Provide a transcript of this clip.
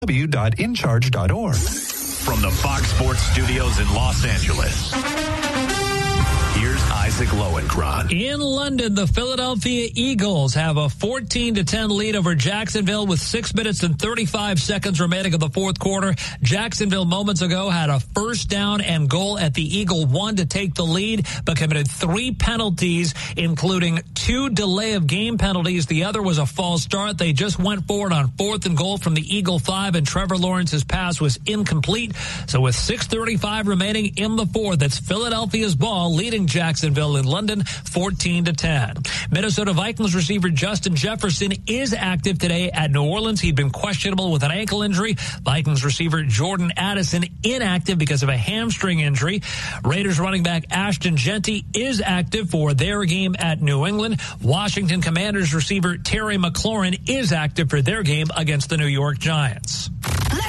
www.incharge.org. From the Fox Sports Studios in Los Angeles, here's Isaac Lowenkron. In London, the Philadelphia Eagles have a 14-10 lead over Jacksonville with 6 minutes and 35 seconds remaining of the fourth quarter. Jacksonville moments ago had a first down and goal at the Eagle 1 to take the lead, but committed 3 penalties, including 2 delay of game penalties. The other was a false start. They just went forward on 4th and goal from the Eagle 5, and Trevor Lawrence's pass was incomplete. So with 6:35 remaining in the fourth, it's Philadelphia's ball leading Jacksonville in London 14-10. Minnesota Vikings receiver Justin Jefferson is active today at New Orleans. He'd been questionable with an ankle injury. Vikings receiver Jordan Addison inactive because of a hamstring injury. Raiders running back Ashton Jeanty is active for their game at New England. Washington Commanders receiver Terry McLaurin is active for their game against the New York Giants.